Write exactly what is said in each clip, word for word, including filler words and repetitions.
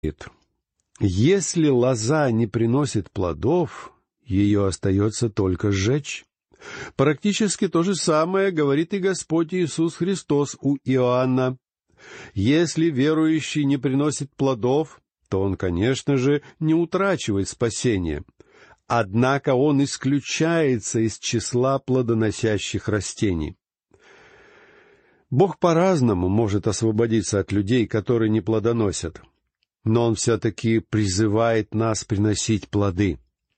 Если лоза не приносит плодов, ее остается только сжечь. Практически то же самое говорит и Господь Иисус Христос у Иоанна. Если верующий не приносит плодов, то он, конечно же, не утрачивает спасение. Однако он исключается из числа плодоносящих растений. Бог по-разному может освободиться от людей, которые не плодоносят, но Он все-таки призывает нас приносить плоды.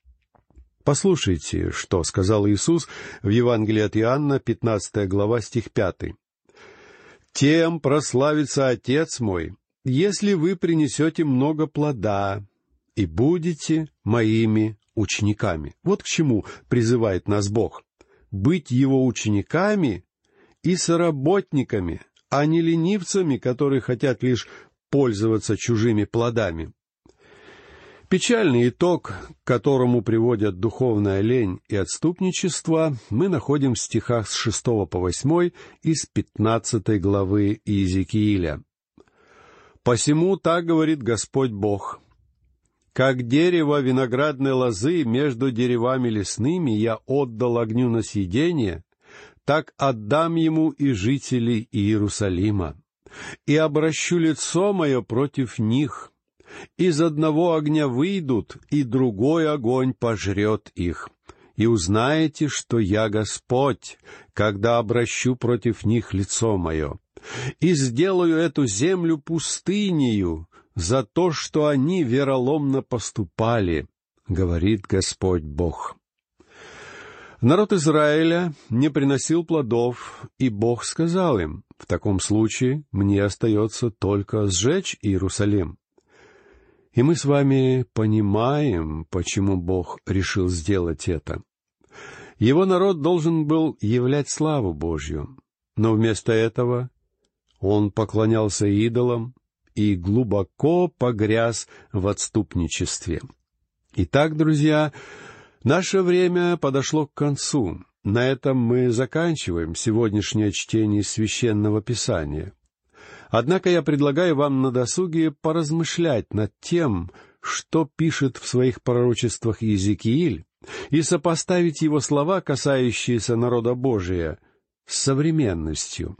Послушайте, что сказал Иисус в Евангелии от Иоанна, пятнадцатая глава, стих пятый. «Тем прославится Отец мой, если вы принесете много плода и будете моими учениками». Вот к чему призывает нас Бог. Быть Его учениками и соработниками, а не ленивцами, которые хотят лишь пользоваться чужими плодами. Печальный итог, к которому приводят духовная лень и отступничество, мы находим в стихах с шестого по восьмой из пятнадцатой главы Иезекииля. «Посему так говорит Господь Бог: как дерево виноградной лозы между деревами лесными я отдал огню на съедение, так отдам ему и жителей Иерусалима, и обращу лицо мое против них. Из одного огня выйдут, и другой огонь пожрет их. И узнаете, что я Господь, когда обращу против них лицо мое. И сделаю эту землю пустынею за то, что они вероломно поступали, говорит Господь Бог». Народ Израиля не приносил плодов, и Бог сказал им: «В таком случае мне остается только сжечь Иерусалим». И мы с вами понимаем, почему Бог решил сделать это. Его народ должен был являть славу Божью, но вместо этого он поклонялся идолам и глубоко погряз в отступничестве. Итак, друзья, наше время подошло к концу. На этом мы заканчиваем сегодняшнее чтение Священного Писания. Однако я предлагаю вам на досуге поразмышлять над тем, что пишет в своих пророчествах Иезекииль, и сопоставить его слова, касающиеся народа Божия, с современностью.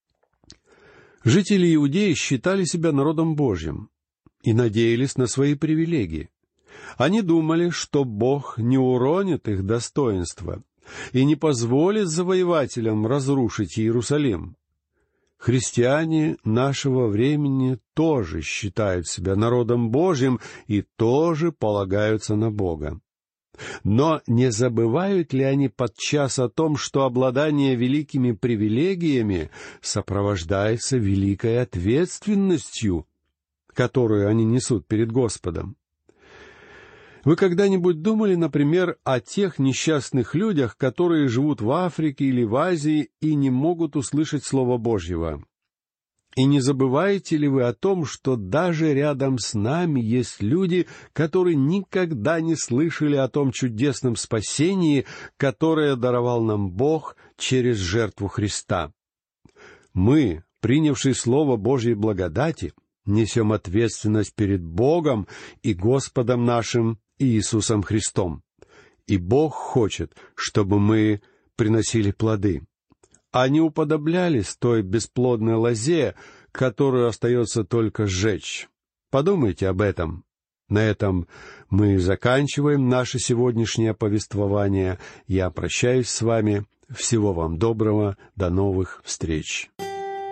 Жители Иудеи считали себя народом Божьим и надеялись на свои привилегии. Они думали, что Бог не уронит их достоинства и не позволит завоевателям разрушить Иерусалим. Христиане нашего времени тоже считают себя народом Божьим и тоже полагаются на Бога. Но не забывают ли они подчас о том, что обладание великими привилегиями сопровождается великой ответственностью, которую они несут перед Господом? Вы когда-нибудь думали, например, о тех несчастных людях, которые живут в Африке или в Азии и не могут услышать Слова Божьего? И не забываете ли вы о том, что даже рядом с нами есть люди, которые никогда не слышали о том чудесном спасении, которое даровал нам Бог через жертву Христа? Мы, принявшие Слово Божьей благодати, несем ответственность перед Богом и Господом нашим Иисусом Христом. И Бог хочет, чтобы мы приносили плоды, а не уподоблялись той бесплодной лозе, которую остается только сжечь. Подумайте об этом. На этом мы заканчиваем наше сегодняшнее повествование. Я прощаюсь с вами. Всего вам доброго. До новых встреч.